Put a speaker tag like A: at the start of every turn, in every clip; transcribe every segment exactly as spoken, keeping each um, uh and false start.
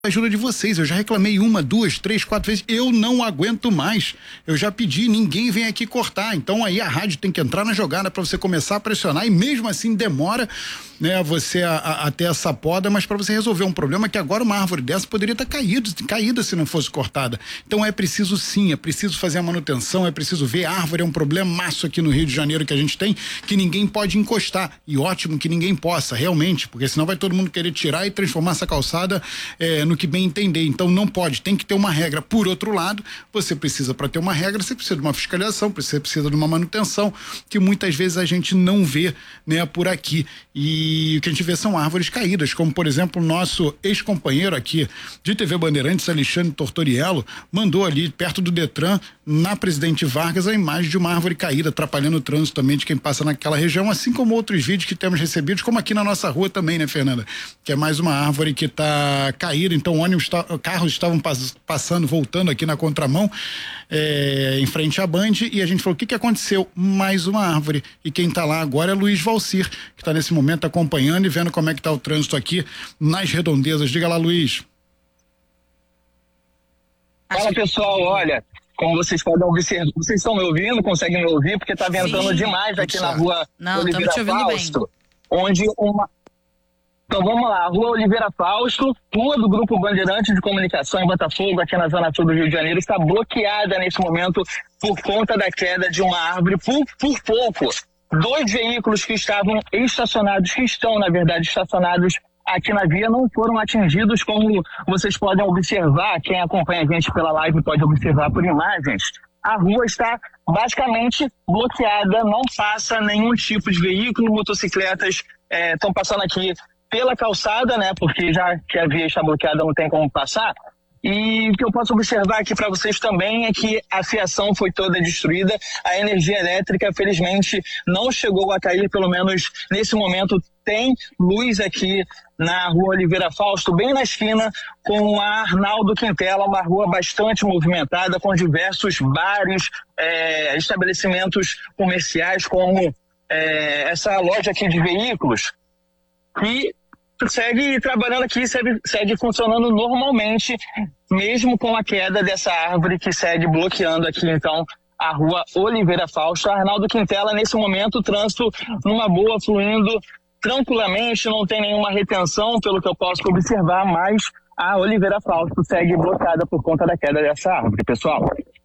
A: ajuda de vocês. Eu já reclamei uma, duas, três, quatro vezes. Eu não aguento mais. Eu já pedi, ninguém vem aqui cortar. Então aí a rádio tem que entrar na jogada para você começar a pressionar e mesmo assim demora, né, você a, a, a ter essa poda, mas para você resolver um problema que agora uma árvore dessa poderia estar caída, caída se não fosse cortada. Então é preciso sim, é preciso fazer a manutenção, é preciso ver. A árvore é um problemaço aqui no Rio de Janeiro que a gente tem, que ninguém pode encostar. E ótimo que ninguém possa, realmente, porque senão vai todo mundo querer tirar e transformar essa calçada é, no que bem entender. Então não pode, tem que ter uma regra. Por outro lado, você precisa, para ter uma regra, você precisa de uma fiscalização, você precisa de uma manutenção, que muitas vezes a gente não vê, né, por aqui. E o que a gente vê são árvores caídas, como por exemplo o nosso ex-companheiro aqui de T V Bandeirantes, Alexandre Tortoriello, mandou ali perto do Detran, na Presidente Vargas, a imagem de uma árvore caída, atrapalhando o trânsito também de quem passa naquela região, assim como outros vídeos que temos recebidos, como aqui na nossa rua também, né, Fernanda? Que é mais uma árvore que está caída. Então ônibus, tá, carros estavam pass, passando, voltando aqui na contramão, é, em frente à Band, e a gente falou, o que que aconteceu? Mais uma árvore. E quem está lá agora é Luiz Valcir, que está nesse momento acompanhando e vendo como é que está o trânsito aqui nas redondezas. Diga lá, Luiz.
B: Fala, pessoal, olha, como vocês podem observar, vocês estão me ouvindo, conseguem me ouvir, porque está ventando Sim, demais aqui na rua
C: Não,
B: Oliveira
C: te ouvindo
B: Fausto,
C: bem.
B: onde uma... Então vamos lá, Rua Oliveira Fausto, rua do Grupo Bandeirante de Comunicação em Botafogo, aqui na zona sul do Rio de Janeiro, está bloqueada nesse momento por conta da queda de uma árvore por, por pouco. Dois veículos que estavam estacionados, que estão na verdade estacionados aqui na via, não foram atingidos, como vocês podem observar, quem acompanha a gente pela live pode observar por imagens. A rua está basicamente bloqueada, não passa nenhum tipo de veículo, motocicletas estão é, passando aqui pela calçada, né, porque já que a via está bloqueada não tem como passar. E o que eu posso observar aqui para vocês também é que a fiação foi toda destruída, a energia elétrica felizmente não chegou a cair, pelo menos nesse momento tem luz aqui na Rua Oliveira Fausto, bem na esquina com a Arnaldo Quintela, uma rua bastante movimentada, com diversos bares, é, estabelecimentos comerciais, como é, essa loja aqui de veículos, que segue trabalhando aqui, segue, segue funcionando normalmente, mesmo com a queda dessa árvore que segue bloqueando aqui, então, a Rua Oliveira Fausto. Arnaldo Quintela, nesse momento, o trânsito numa boa, fluindo tranquilamente, não tem nenhuma retenção, pelo que eu posso observar, mas a Oliveira Fausto segue bloqueada por conta da queda dessa árvore, pessoal.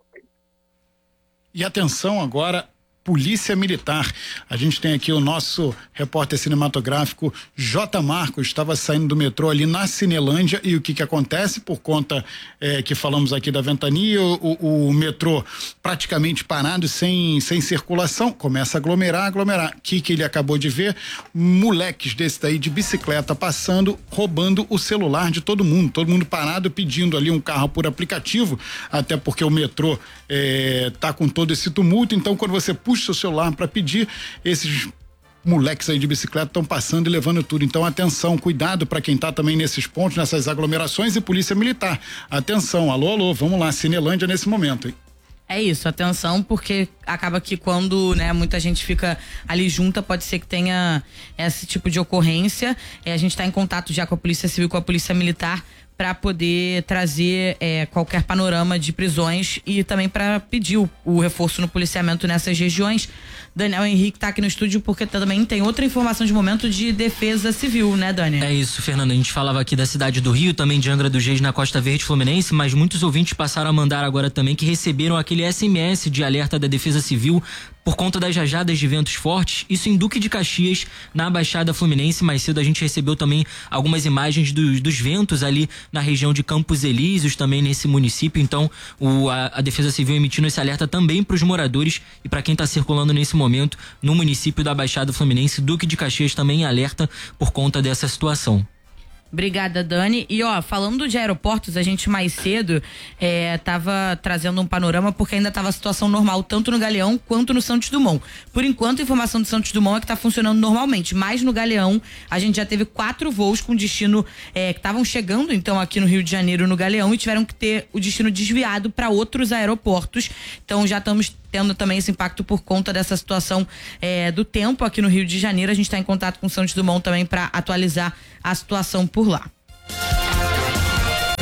A: E atenção agora, Polícia Militar. A gente tem aqui o nosso repórter cinematográfico J. Marcos, estava saindo do metrô ali na Cinelândia, e o que que acontece? Por conta é, que falamos aqui da ventania, o, o, o metrô praticamente parado, sem, sem circulação, começa a aglomerar, aglomerar. O que que ele acabou de ver? Moleques desse daí de bicicleta passando, roubando o celular de todo mundo, todo mundo parado pedindo ali um carro por aplicativo, até porque o metrô é, tá com todo esse tumulto. Então quando você puxa seu celular para pedir, esses moleques aí de bicicleta estão passando e levando tudo. Então atenção, cuidado para quem tá também nesses pontos, nessas aglomerações, e Polícia Militar. Atenção, alô, alô, vamos lá, Cinelândia nesse momento, hein?
C: É isso, atenção, porque acaba que quando, né, muita gente fica ali junta, pode ser que tenha esse tipo de ocorrência. É, a gente está em contato já com a Polícia Civil, com a Polícia Militar, para poder trazer é, qualquer panorama de prisões e também para pedir o, o reforço no policiamento nessas regiões. Daniel Henrique tá aqui no estúdio porque também tem outra informação de momento de defesa civil, né, Dani?
D: É isso, Fernanda. A gente falava aqui da cidade do Rio, também de Angra dos Reis, na Costa Verde Fluminense, mas muitos ouvintes passaram a mandar agora também que receberam aquele S M S de alerta da Defesa Civil por conta das rajadas de ventos fortes, isso em Duque de Caxias, na Baixada Fluminense. Mais cedo a gente recebeu também algumas imagens do, dos ventos ali na região de Campos Elíseos, também nesse município. Então o, a, a Defesa Civil emitindo esse alerta também para os moradores e para quem está circulando nesse momento no município da Baixada Fluminense. Duque de Caxias também alerta por conta dessa situação.
C: Obrigada, Dani. E ó, falando de aeroportos, a gente mais cedo é, tava trazendo um panorama porque ainda tava a situação normal tanto no Galeão quanto no Santos Dumont. Por enquanto, a informação do Santos Dumont é que tá funcionando normalmente, mas no Galeão a gente já teve quatro voos com destino é, que estavam chegando então aqui no Rio de Janeiro no Galeão e tiveram que ter o destino desviado para outros aeroportos. Então já estamos tendo também esse impacto por conta dessa situação é, do tempo aqui no Rio de Janeiro. A gente está em contato com o Santos Dumont também para atualizar a situação por lá.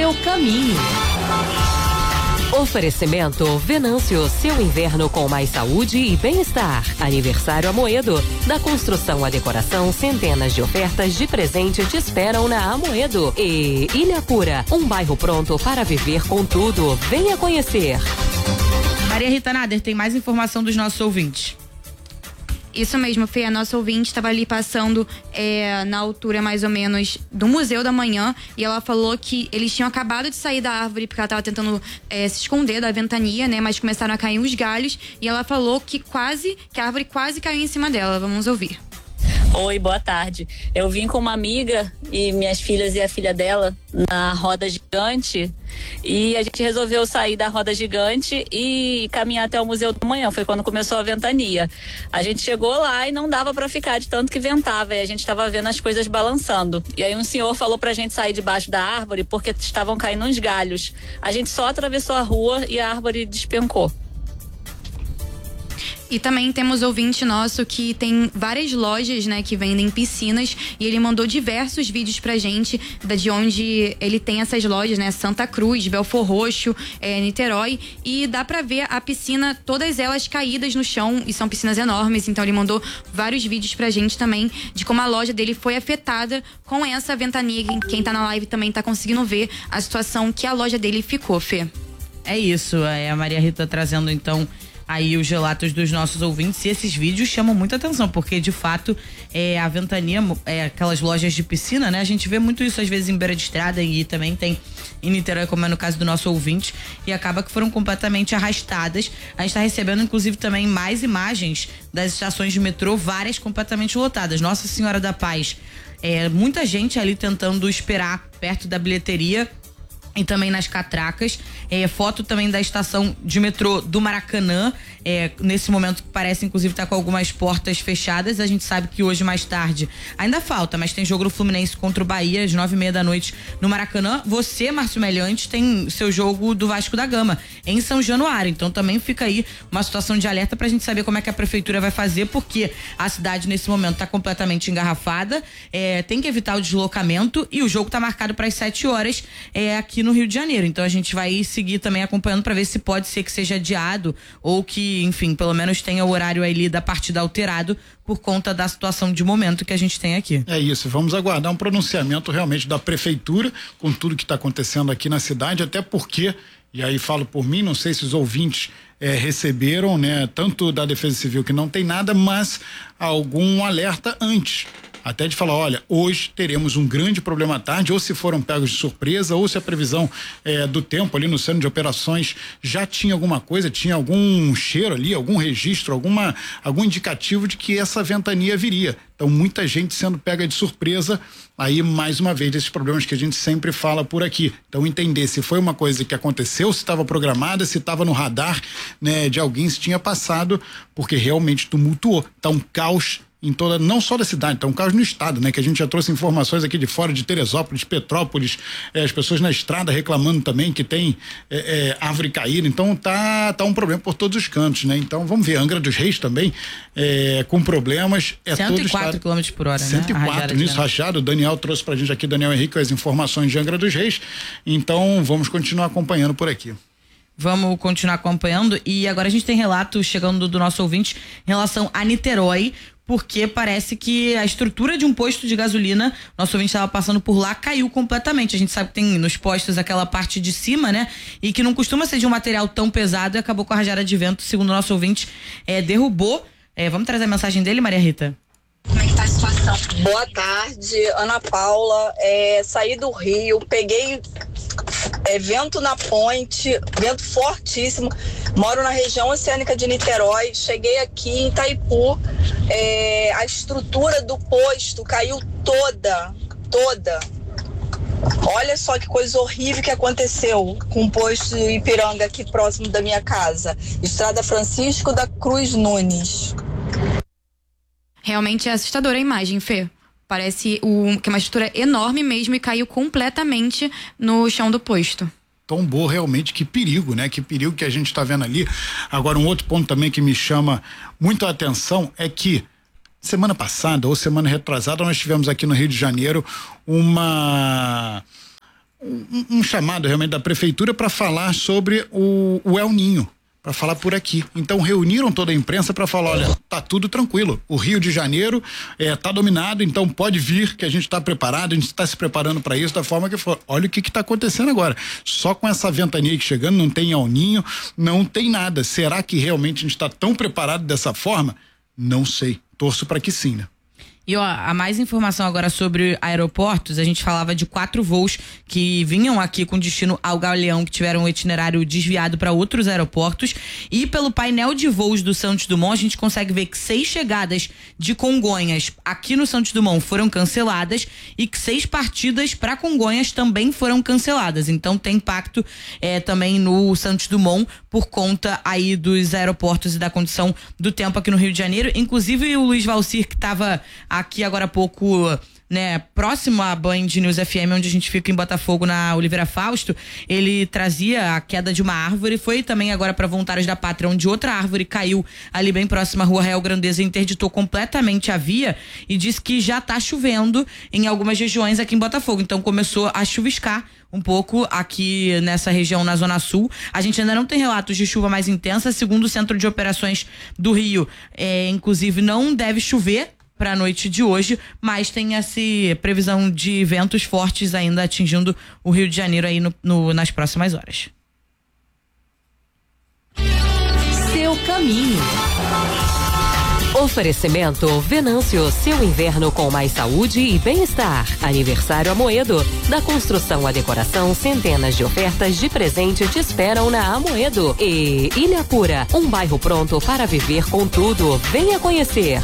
E: seu caminho. Oferecimento Venâncio, seu inverno com mais saúde e bem-estar. Aniversário Amoedo. Da construção à decoração, centenas de ofertas de presente te esperam na Amoedo. E Ilha Pura, um bairro pronto para viver com tudo. Venha conhecer.
C: Maria Rita Nader, tem mais informação dos nossos ouvintes.
F: Isso mesmo, Fê, a nossa ouvinte estava ali passando é, na altura mais ou menos do Museu da Manhã e ela falou que eles tinham acabado de sair da árvore porque ela estava tentando é, se esconder da ventania, né? Mas começaram a cair os galhos e ela falou que quase, que a árvore quase caiu em cima dela. Vamos ouvir.
G: Oi, boa tarde. Eu vim com uma amiga e minhas filhas e a filha dela na roda gigante e a gente resolveu sair da roda gigante e caminhar até o Museu da Manhã. Foi quando começou a ventania. A gente chegou lá e não dava para ficar de tanto que ventava e a gente estava vendo as coisas balançando. E aí um senhor falou pra gente sair debaixo da árvore porque estavam caindo uns galhos. A gente só atravessou a rua e a árvore despencou.
F: E também temos ouvinte nosso que tem várias lojas, né, que vendem piscinas e ele mandou diversos vídeos pra gente da, de onde ele tem essas lojas, né, Santa Cruz, Belfor Roxo, é, Niterói, e dá pra ver a piscina, todas elas caídas no chão e são piscinas enormes, então ele mandou vários vídeos pra gente também de como a loja dele foi afetada com essa ventania. Quem tá na live também tá conseguindo ver a situação que a loja dele ficou, Fê.
C: É isso, é a Maria Rita trazendo então aí os relatos dos nossos ouvintes e esses vídeos chamam muita atenção, porque de fato é, a ventania, é, aquelas lojas de piscina, né? A gente vê muito isso às vezes em beira de estrada e também tem em Niterói, como é no caso do nosso ouvinte, e acaba que foram completamente arrastadas. A gente está recebendo inclusive também mais imagens das estações de metrô, várias completamente lotadas. Nossa Senhora da Paz, é, muita gente ali tentando esperar perto da bilheteria e também nas catracas. É, foto também da estação de metrô do Maracanã, é, nesse momento que parece inclusive estar tá com algumas portas fechadas. A gente sabe que hoje mais tarde ainda falta, mas tem jogo do Fluminense contra o Bahia às nove e meia da noite no Maracanã. Você, Márcio Meliante, tem seu jogo do Vasco da Gama em São Januário, então também fica aí uma situação de alerta pra gente saber como é que a prefeitura vai fazer, porque a cidade nesse momento tá completamente engarrafada, é, tem que evitar o deslocamento e o jogo tá marcado para as sete horas é, aqui no Rio de Janeiro, então a gente vai seguir também acompanhando para ver se pode ser que seja adiado ou que, enfim, pelo menos tenha o horário ali da partida alterado por conta da situação de momento que a gente tem aqui.
A: É isso, vamos aguardar um pronunciamento realmente da prefeitura com tudo que está acontecendo aqui na cidade, até porque, e aí falo por mim, não sei se os ouvintes é, receberam, né, tanto da Defesa Civil que não tem nada, mas algum alerta antes. Até de falar, olha, hoje teremos um grande problema à tarde, ou se foram pegos de surpresa, ou se a previsão é, do tempo ali no centro de operações já tinha alguma coisa, tinha algum cheiro ali, algum registro, alguma, algum indicativo de que essa ventania viria. Então, muita gente sendo pega de surpresa, aí mais uma vez, desses problemas que a gente sempre fala por aqui. Então, entender se foi uma coisa que aconteceu, se estava programada, se estava no radar, né, de alguém, se tinha passado, porque realmente tumultuou. Tá um caos em toda, não só da cidade, tá um caos no estado, né? Que a gente já trouxe informações aqui de fora, de Teresópolis, Petrópolis, é, as pessoas na estrada reclamando também que tem é, é, árvore caída, então tá, tá um problema por todos os cantos, né? Então vamos ver, Angra dos Reis também é, com problemas. É
C: cento e quatro quilômetros por hora,
A: cento e quatro,
C: né?
A: Nisso rachado, o Daniel trouxe pra gente aqui, Daniel Henrique, as informações de Angra dos Reis, então vamos continuar acompanhando por aqui.
C: Vamos continuar acompanhando e agora a gente tem relato chegando do nosso ouvinte em relação a Niterói, porque parece que a estrutura de um posto de gasolina, nosso ouvinte estava passando por lá, caiu completamente. A gente sabe que tem nos postos aquela parte de cima, né? E que não costuma ser de um material tão pesado e acabou com a rajada de vento, segundo o nosso ouvinte, é, derrubou. É, vamos trazer a mensagem dele, Maria Rita?
H: Como é que tá a situação? Boa tarde, Ana Paula. É, saí do Rio, peguei é, vento na ponte, vento fortíssimo. Moro na região oceânica de Niterói. Cheguei aqui em Itaipu. É, a estrutura do posto caiu toda, toda. Olha só que coisa horrível que aconteceu com o posto Ipiranga aqui próximo da minha casa. Estrada Francisco da Cruz Nunes.
F: Realmente é assustadora a imagem, Fê. Parece o, que é uma estrutura enorme mesmo e caiu completamente no chão do posto.
A: Tombou realmente, que perigo, né? Que perigo que a gente está vendo ali. Agora, um outro ponto também que me chama muito a atenção é que semana passada ou semana retrasada nós tivemos aqui no Rio de Janeiro uma... Um, um, um chamado realmente da prefeitura para falar sobre o, o El Ninho, para falar por aqui. Então reuniram toda a imprensa para falar, olha, tá tudo tranquilo. O Rio de Janeiro é, tá dominado, então pode vir que a gente está preparado, a gente está se preparando para isso da forma que for. Olha o que que tá acontecendo agora. Só com essa ventania que chegando, não tem El Ninho, não tem nada. Será que realmente a gente está tão preparado dessa forma? Não sei. Torço para que sim, né?
C: E ó, a mais informação agora sobre aeroportos, a gente falava de quatro voos que vinham aqui com destino ao Galeão, que tiveram um itinerário desviado para outros aeroportos, e pelo painel de voos do Santos Dumont a gente consegue ver que seis chegadas de Congonhas aqui no Santos Dumont foram canceladas e que seis partidas para Congonhas também foram canceladas. Então tem impacto é, também no Santos Dumont por conta aí dos aeroportos e da condição do tempo aqui no Rio de Janeiro. Inclusive o Luiz Valcir, que estava aqui agora há pouco, né, próximo à Band News F M, onde a gente fica em Botafogo, na Oliveira Fausto, ele trazia a queda de uma árvore. Foi também agora para Voluntários da Pátria, onde outra árvore caiu ali bem próxima à Rua Real Grandeza e interditou completamente a via, e disse que já tá chovendo em algumas regiões aqui em Botafogo. Então começou a chuviscar um pouco aqui nessa região, na Zona Sul. A gente ainda não tem relatos de chuva mais intensa. Segundo o Centro de Operações do Rio, é, inclusive não deve chover para a noite de hoje, mas tem essa previsão de ventos fortes ainda atingindo o Rio de Janeiro aí no, no, nas próximas horas.
E: Seu caminho. Oferecimento Venâncio, seu inverno com mais saúde e bem-estar. Aniversário Amoedo. Da construção à decoração, centenas de ofertas de presente te esperam na Amoedo. E Ilha Pura, um bairro pronto para viver com tudo. Venha conhecer.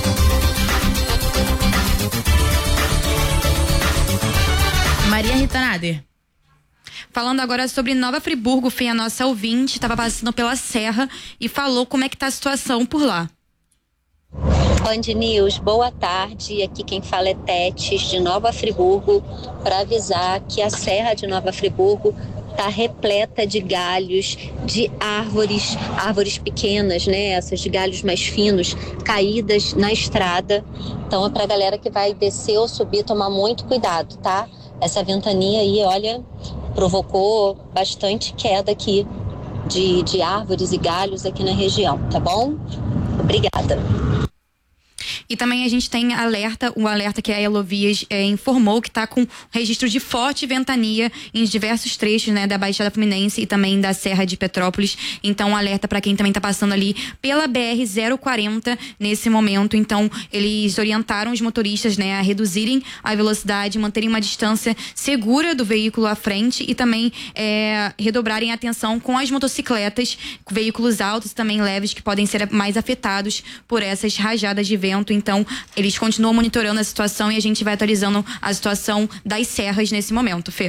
C: Maria Rita Nader.
F: Falando agora sobre Nova Friburgo, foi a nossa ouvinte, estava passando pela Serra e falou como é que tá a situação por lá.
I: Band News, boa tarde. Aqui quem fala é Tetes, de Nova Friburgo, para avisar que a Serra de Nova Friburgo está repleta de galhos, de árvores, árvores pequenas, né? Essas de galhos mais finos, caídas na estrada. Então é para a galera que vai descer ou subir tomar muito cuidado, tá? Essa ventania aí, olha, provocou bastante queda aqui de, de árvores e galhos aqui na região, tá bom? Obrigada.
F: E também a gente tem alerta, o alerta que a Elovias é, informou que está com registro de forte ventania em diversos trechos, né, da Baixada Fluminense e também da Serra de Petrópolis. Então, um alerta para quem também está passando ali pela B R zero quarenta nesse momento. Então, eles orientaram os motoristas, né, a reduzirem a velocidade, manterem uma distância segura do veículo à frente e também é, redobrarem a atenção com as motocicletas, veículos altos e também leves que podem ser mais afetados por essas rajadas de vento. Então, eles continuam monitorando a situação e a gente vai atualizando a situação das serras nesse momento, Fê.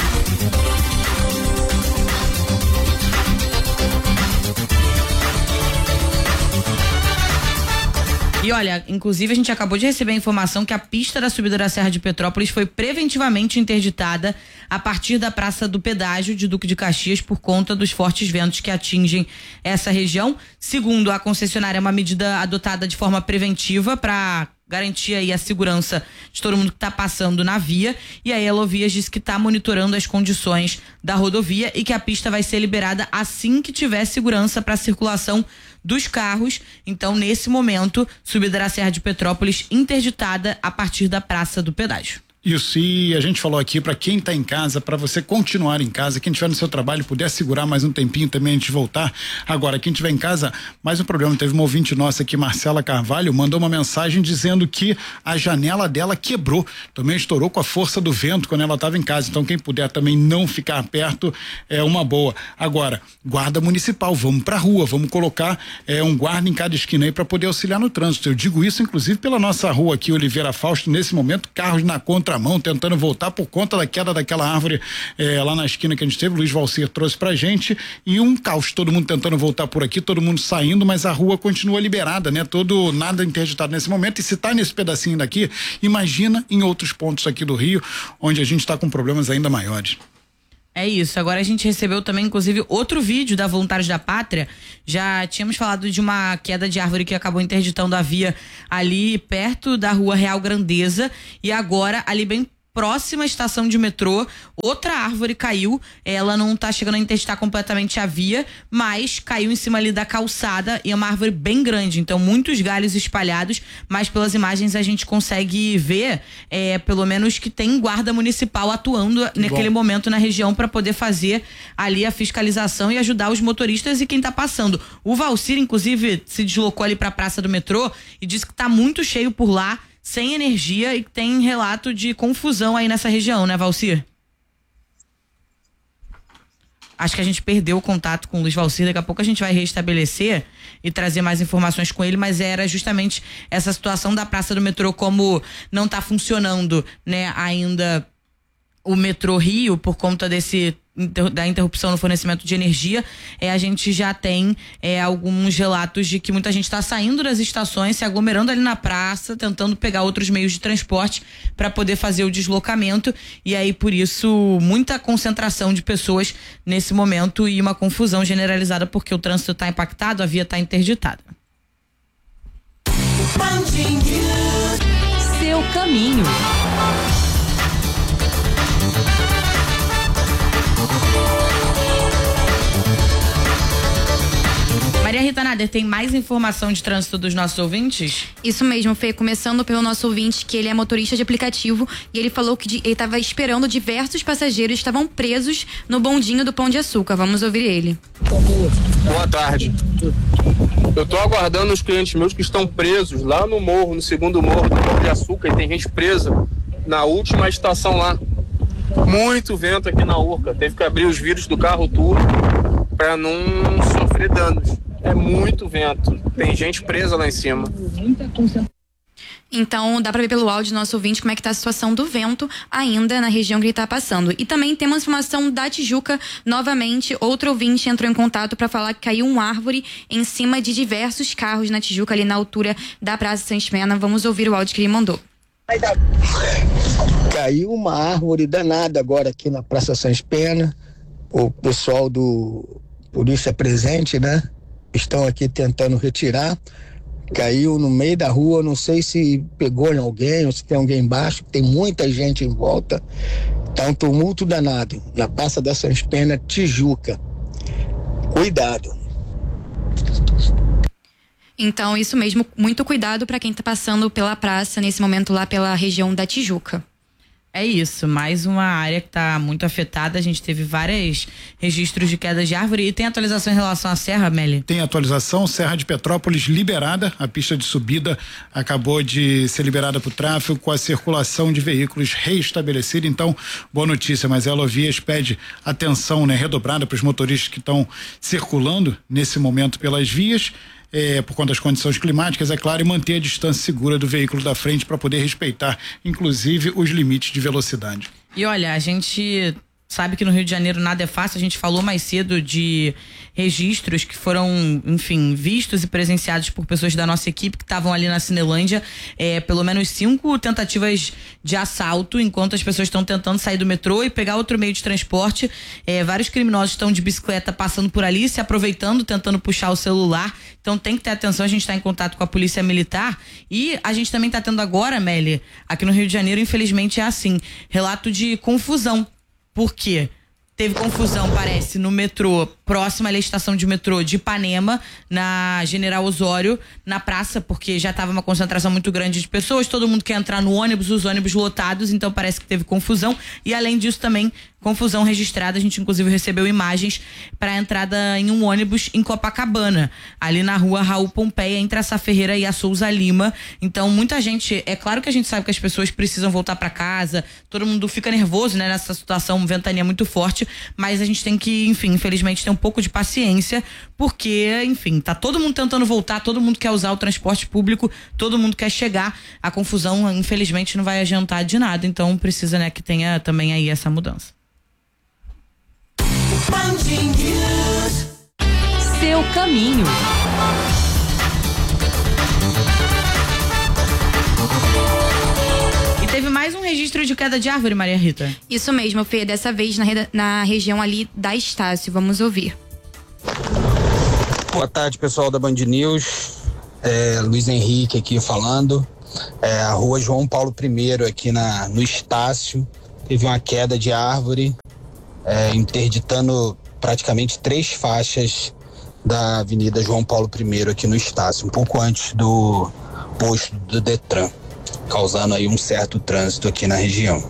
C: E olha, inclusive a gente acabou de receber a informação que a pista da subida da Serra de Petrópolis foi preventivamente interditada a partir da Praça do Pedágio de Duque de Caxias por conta dos fortes ventos que atingem essa região. Segundo a concessionária, é uma medida adotada de forma preventiva para garantir aí a segurança de todo mundo que está passando na via. E a Elovias disse que está monitorando as condições da rodovia e que a pista vai ser liberada assim que tiver segurança para a circulação dos carros. Então, nesse momento, subida da Serra de Petrópolis interditada a partir da Praça do Pedágio.
A: Isso, e a gente falou aqui para quem está em casa, para você continuar em casa, quem estiver no seu trabalho puder segurar mais um tempinho também antes de voltar. Agora, quem estiver em casa, mais um problema, teve uma ouvinte nossa aqui, Marcela Carvalho, mandou uma mensagem dizendo que a janela dela quebrou, também estourou com a força do vento quando ela estava em casa. Então, quem puder também não ficar perto é uma boa. Agora, guarda municipal, vamos pra rua, vamos colocar é, um guarda em cada esquina aí para poder auxiliar no trânsito. Eu digo isso inclusive pela nossa rua aqui, Oliveira Fausto, nesse momento, carros na contra mão, tentando voltar por conta da queda daquela árvore é, lá na esquina que a gente teve. Luiz Valcir trouxe pra gente, e um caos, todo mundo tentando voltar por aqui, todo mundo saindo, mas a rua continua liberada, né? Todo, nada interditado nesse momento, e se tá nesse pedacinho daqui, imagina em outros pontos aqui do Rio, onde a gente tá com problemas ainda maiores.
C: É isso, agora a gente recebeu também, inclusive, outro vídeo da Voluntários da Pátria. Já tínhamos falado de uma queda de árvore que acabou interditando a via ali perto da Rua Real Grandeza, e agora ali bem próxima estação de metrô, outra árvore caiu, ela não tá chegando a interdtar completamente a via, mas caiu em cima ali da calçada e é uma árvore bem grande, então muitos galhos espalhados, mas pelas imagens a gente consegue ver, é, pelo menos que tem guarda municipal atuando que naquele bom. momento na região para poder fazer ali a fiscalização e ajudar os motoristas e quem tá passando. O Valcir, inclusive, se deslocou ali pra Praça do Metrô e disse que tá muito cheio por lá, sem energia e tem relato de confusão aí nessa região, né, Valcir? Acho que a gente perdeu o contato com o Luiz Valcir, daqui a pouco a gente vai restabelecer e trazer mais informações com ele, mas era justamente essa situação da Praça do Metrô, como não tá funcionando, né, ainda o Metrô Rio, por conta desse da interrupção no fornecimento de energia, é, a gente já tem é, alguns relatos de que muita gente está saindo das estações, se aglomerando ali na praça, tentando pegar outros meios de transporte para poder fazer o deslocamento, e aí por isso muita concentração de pessoas nesse momento e uma confusão generalizada porque o trânsito está impactado, a via está interditada.
E: Seu caminho.
C: Maria Rita Nader, tem mais informação de trânsito dos nossos ouvintes?
F: Isso mesmo, Fê, começando pelo nosso ouvinte, que ele é motorista de aplicativo e ele falou que ele estava esperando diversos passageiros que estavam presos no bondinho do Pão de Açúcar. Vamos ouvir ele.
J: Boa tarde. Eu tô aguardando os clientes meus que estão presos lá no morro, no segundo morro do Pão de Açúcar, e tem gente presa na última estação lá. Muito vento aqui na Urca, teve que abrir os vidros do carro tudo para não sofrer danos. É muito vento, tem gente presa lá em cima.
F: Então dá para ver pelo áudio do nosso ouvinte como é que tá a situação do vento ainda na região que ele tá passando. E também temos informação da Tijuca, novamente, outro ouvinte entrou em contato para falar que caiu uma árvore em cima de diversos carros na Tijuca, ali na altura da Praça Sans Pena. Vamos ouvir o áudio que ele mandou.
K: Caiu uma árvore danada agora aqui na Praça Sans Pena. O pessoal do Polícia Presente, né? Estão aqui tentando retirar. Caiu no meio da rua, não sei se pegou em alguém ou se tem alguém embaixo, tem muita gente em volta. Tá um tumulto danado na Praça da Sans Pena, Tijuca. Cuidado.
F: Então, isso mesmo, muito cuidado para quem tá passando pela praça nesse momento lá pela região da Tijuca.
C: É isso, mais uma área que está muito afetada. A gente teve vários registros de queda de árvore. E tem atualização em relação à Serra, Meli?
A: Tem atualização, Serra de Petrópolis liberada, a pista de subida acabou de ser liberada para o tráfego, com a circulação de veículos reestabelecida. Então, boa notícia, mas a Elovias pede atenção, né, redobrada para os motoristas que estão circulando nesse momento pelas vias. É, por conta das condições climáticas, é claro, e manter a distância segura do veículo da frente para poder respeitar, inclusive, os limites de velocidade.
C: E olha, a gente sabe que no Rio de Janeiro nada é fácil. A gente falou mais cedo de registros que foram, enfim, vistos e presenciados por pessoas da nossa equipe que estavam ali na Cinelândia. É, pelo menos cinco tentativas de assalto enquanto as pessoas estão tentando sair do metrô e pegar outro meio de transporte. É, vários criminosos estão de bicicleta passando por ali, se aproveitando, tentando puxar o celular. Então tem que ter atenção, a gente está em contato com a Polícia Militar e a gente também está tendo agora, Meli, aqui no Rio de Janeiro, infelizmente é assim, relato de confusão. Por quê? Teve confusão, parece, no metrô, próxima à estação de metrô de Ipanema, na General Osório, na praça, porque já estava uma concentração muito grande de pessoas, todo mundo quer entrar no ônibus, os ônibus lotados, então parece que teve confusão. E além disso também, confusão registrada, a gente inclusive recebeu imagens para a entrada em um ônibus em Copacabana, ali na rua Raul Pompeia, entre a Sá Ferreira e a Souza Lima. Então muita gente, é claro que a gente sabe que as pessoas precisam voltar para casa, todo mundo fica nervoso, né, nessa situação, ventania muito forte, mas a gente tem que, enfim, infelizmente ter um pouco de paciência, porque, enfim, tá todo mundo tentando voltar, todo mundo quer usar o transporte público, todo mundo quer chegar, a confusão infelizmente não vai adiantar de nada, então precisa, né, que tenha também aí essa mudança.
E: Seu caminho.
C: E teve mais um registro de queda de árvore, Maria Rita?
F: Isso mesmo, Fê, dessa vez na, na região ali da Estácio. Vamos ouvir.
L: Boa tarde, pessoal da Band News. É, Luiz Henrique aqui falando. É, a rua João Paulo I, aqui na, no Estácio, teve uma queda de árvore, é, interditando praticamente três faixas da Avenida João Paulo I, aqui no Estácio, um pouco antes do posto do Detran, causando aí um certo trânsito aqui na região.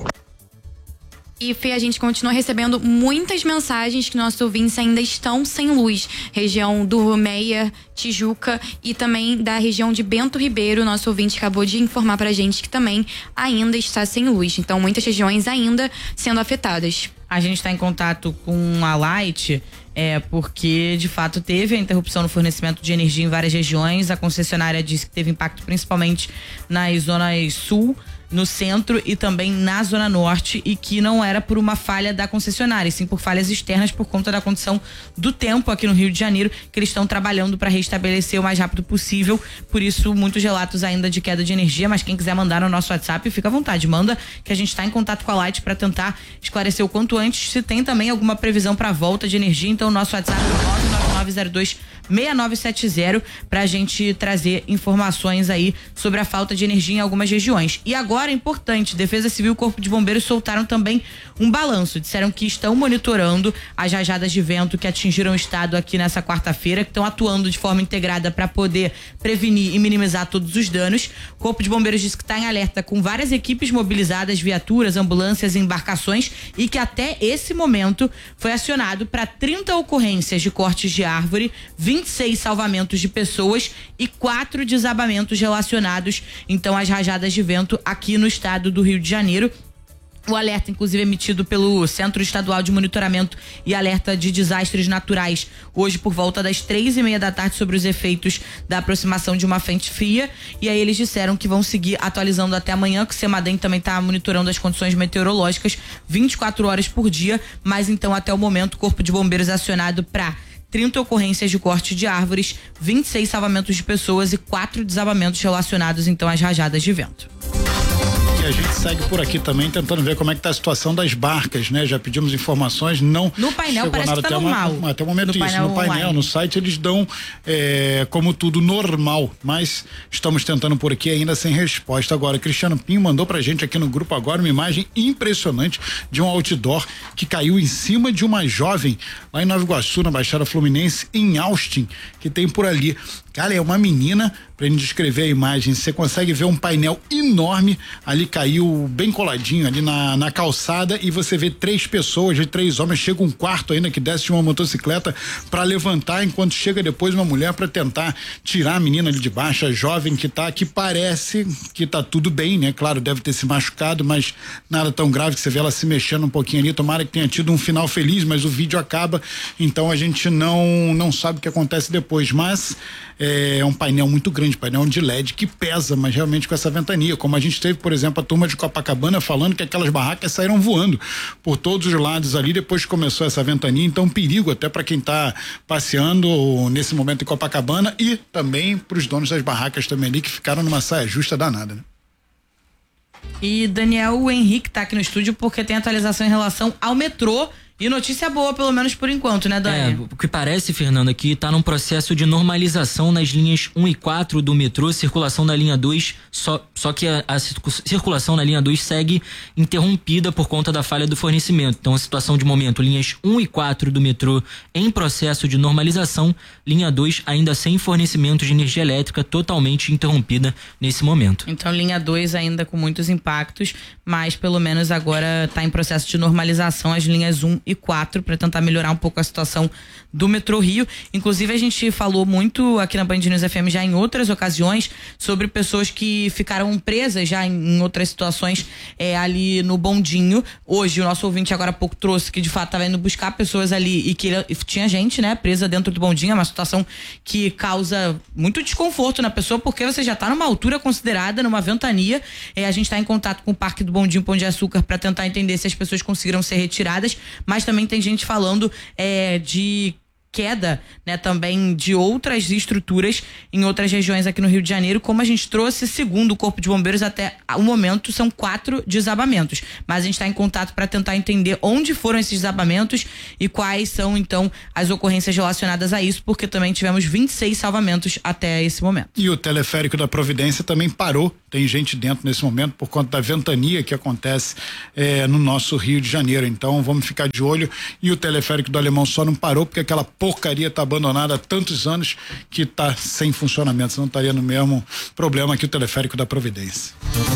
F: E, Fê, a gente continua recebendo muitas mensagens que nossos ouvintes ainda estão sem luz. Região do Meia, Tijuca e também da região de Bento Ribeiro. Nosso ouvinte acabou de informar pra gente que também ainda está sem luz. Então, muitas regiões ainda sendo afetadas.
C: A gente está em contato com a Light, é, porque de fato teve a interrupção no fornecimento de energia em várias regiões. A concessionária disse que teve impacto principalmente nas zonas sul, no centro e também na zona norte, e que não era por uma falha da concessionária, e sim por falhas externas por conta da condição do tempo aqui no Rio de Janeiro, que eles estão trabalhando para restabelecer o mais rápido possível. Por isso, muitos relatos ainda de queda de energia, mas quem quiser mandar no nosso WhatsApp, fica à vontade, manda, que a gente está em contato com a Light para tentar esclarecer o quanto antes se tem também alguma previsão para volta de energia. Então o nosso WhatsApp é nove nove nove zero dois seis nove sete zero pra gente trazer informações aí sobre a falta de energia em algumas regiões. E agora é importante, Defesa Civil e Corpo de Bombeiros soltaram também um balanço, disseram que estão monitorando as rajadas de vento que atingiram o estado aqui nessa quarta-feira, que estão atuando de forma integrada para poder prevenir e minimizar todos os danos. O Corpo de Bombeiros disse que está em alerta com várias equipes mobilizadas, viaturas, ambulâncias e embarcações, e que até esse momento foi acionado para trinta ocorrências de cortes de árvore, vinte e seis salvamentos de pessoas e quatro desabamentos relacionados então às rajadas de vento aqui no estado do Rio de Janeiro. O alerta, inclusive, emitido pelo Centro Estadual de Monitoramento e Alerta de Desastres Naturais, hoje por volta das três e meia da tarde, sobre os efeitos da aproximação de uma frente fria. E aí eles disseram que vão seguir atualizando até amanhã, que o CEMADEM também está monitorando as condições meteorológicas vinte e quatro horas por dia, mas então até o momento o Corpo de Bombeiros acionado para trinta ocorrências de corte de árvores, vinte e seis salvamentos de pessoas e quatro desabamentos relacionados então às rajadas de vento.
A: E a gente segue por aqui também tentando ver como é que tá a situação das barcas, né? Já pedimos informações, não.
C: No painel parece que tá normal.
A: Uma, até o momento
C: no
A: isso,
C: painel
A: no painel,
C: online.
A: no site eles dão é, como tudo normal, mas estamos tentando por aqui ainda sem resposta. Agora, Cristiano Pinho mandou pra gente aqui no grupo agora uma imagem impressionante de um outdoor que caiu em cima de uma jovem lá em Nova Iguaçu, na Baixada Fluminense, em Austin, que tem por ali. Cara, é uma menina, pra gente descrever a imagem, você consegue ver um painel enorme, ali caiu bem coladinho ali na, na calçada, e você vê três pessoas, de três homens, chega um quarto ainda que desce de uma motocicleta para levantar, enquanto chega depois uma mulher para tentar tirar a menina ali de baixo, a jovem que tá, que parece que tá tudo bem, né? Claro, deve ter se machucado, mas nada tão grave, que você vê ela se mexendo um pouquinho ali, tomara que tenha tido um final feliz, mas o vídeo acaba, então a gente não, não sabe o que acontece depois, mas é um painel muito grande, painel de L E D que pesa, mas realmente com essa ventania, como a gente teve, por exemplo, a turma de Copacabana falando que aquelas barracas saíram voando por todos os lados ali depois que começou essa ventania, então perigo até para quem está passeando nesse momento em Copacabana, e também para os donos das barracas também ali, que ficaram numa saia justa danada, né?
C: E Daniel, o Henrique tá aqui no estúdio porque tem atualização em relação ao metrô. E notícia boa, pelo menos por enquanto, né, Dani?
D: É, o que parece, Fernando, aqui tá num processo de normalização nas linhas um e quatro do metrô, circulação na linha dois, só, só que a, a circulação na linha dois segue interrompida por conta da falha do fornecimento. Então, a situação de momento, linhas um e quatro do metrô em processo de normalização, linha dois ainda sem fornecimento de energia elétrica, totalmente interrompida nesse momento.
C: Então, linha dois ainda com muitos impactos, mas pelo menos agora tá em processo de normalização as linhas um e quatro para tentar melhorar um pouco a situação do metrô Rio. Inclusive, a gente falou muito aqui na Band News F M já em outras ocasiões sobre pessoas que ficaram presas já em, em outras situações é, ali no bondinho. Hoje o nosso ouvinte agora há pouco trouxe que de fato estava indo buscar pessoas ali e que e tinha gente, né, presa dentro do bondinho. É uma situação que causa muito desconforto na pessoa, porque você já está numa altura considerada, numa ventania. É, a gente está em contato com o Parque do Bondinho Pão de Açúcar para tentar entender se as pessoas conseguiram ser retiradas, mas também tem gente falando é, de queda, né, também de outras estruturas em outras regiões aqui no Rio de Janeiro. Como a gente trouxe, segundo o Corpo de Bombeiros, até o momento são quatro desabamentos, mas a gente está em contato para tentar entender onde foram esses desabamentos e quais são então as ocorrências relacionadas a isso, porque também tivemos vinte e seis salvamentos até esse momento.
A: E o teleférico da Providência também parou, tem gente dentro nesse momento por conta da ventania que acontece eh, no nosso Rio de Janeiro, então vamos ficar de olho. E o teleférico do Alemão só não parou porque aquela porcaria tá abandonada há tantos anos que tá sem funcionamento, senão estaria no mesmo problema que o teleférico da Providência.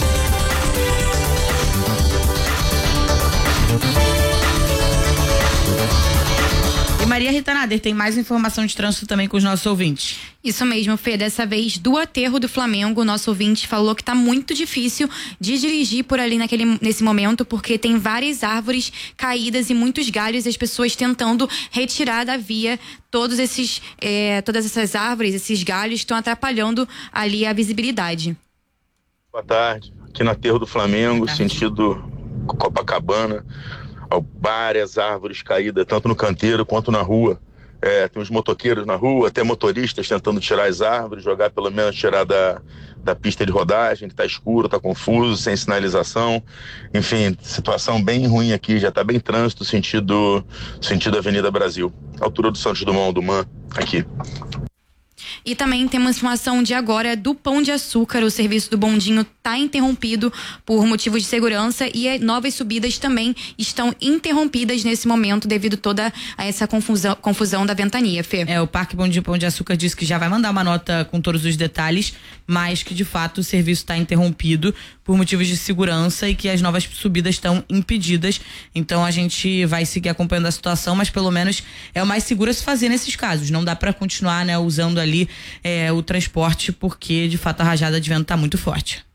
C: E Maria Rita Nader tem mais informação de trânsito também com os nossos ouvintes.
F: Isso mesmo, Fê. Dessa vez, do aterro do Flamengo, o nosso ouvinte falou que tá muito difícil de dirigir por ali naquele, nesse momento, porque tem várias árvores caídas e muitos galhos e as pessoas tentando retirar da via todos esses, é, todas essas árvores, esses galhos estão atrapalhando ali a visibilidade.
M: Boa tarde. Aqui no aterro do Flamengo, sentido Copacabana. Várias árvores caídas, tanto no canteiro quanto na rua. É, tem uns motoqueiros na rua, até motoristas tentando tirar as árvores, jogar pelo menos, tirar da, da pista de rodagem, que está escuro, está confuso, sem sinalização. Enfim, situação bem ruim aqui, já está bem trânsito, sentido, sentido Avenida Brasil. Altura do Santos Dumont, do Man, aqui.
F: E também temos informação de agora do Pão de Açúcar. O serviço do bondinho está interrompido por motivos de segurança e novas subidas também estão interrompidas nesse momento devido toda a essa confusão, confusão da ventania, Fê.
C: É, o Parque Bondinho Pão de Açúcar disse que já vai mandar uma nota com todos os detalhes, mas que de fato o serviço está interrompido por motivos de segurança e que as novas subidas estão impedidas. Então a gente vai seguir acompanhando a situação, mas pelo menos é o mais seguro a se fazer nesses casos. Não dá para continuar, né, usando ali é, o transporte, porque de fato a rajada de vento está muito forte.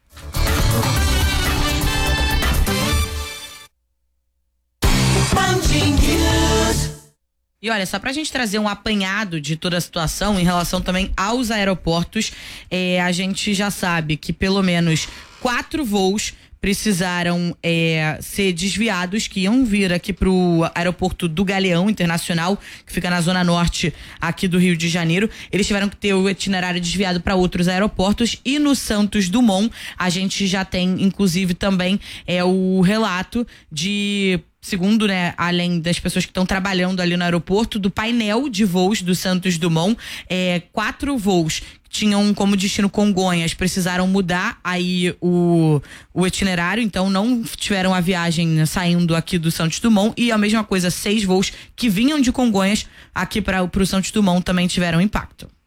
C: E olha, só pra gente trazer um apanhado de toda a situação em relação também aos aeroportos, é, a gente já sabe que pelo menos quatro voos precisaram é, ser desviados, que iam vir aqui pro aeroporto do Galeão Internacional, que fica na zona norte aqui do Rio de Janeiro. Eles tiveram que ter o itinerário desviado para outros aeroportos, e no Santos Dumont a gente já tem inclusive também é, o relato de, segundo, né, além das pessoas que estão trabalhando ali no aeroporto, do painel de voos do Santos Dumont, é, quatro voos tinham como destino Congonhas, precisaram mudar aí o, o itinerário, então não tiveram a viagem saindo aqui do Santos Dumont, e a mesma coisa, seis voos que vinham de Congonhas aqui para o Santos Dumont também tiveram impacto.